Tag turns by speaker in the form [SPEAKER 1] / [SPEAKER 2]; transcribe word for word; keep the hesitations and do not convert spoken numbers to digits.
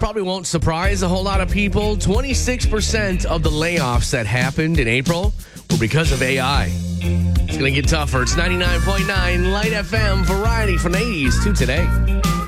[SPEAKER 1] probably won't surprise a whole lot of people. twenty-six percent of the layoffs that happened in April were because of A I. It's going to get tougher. It's ninety-nine point nine Light F M, variety from the eighties to today.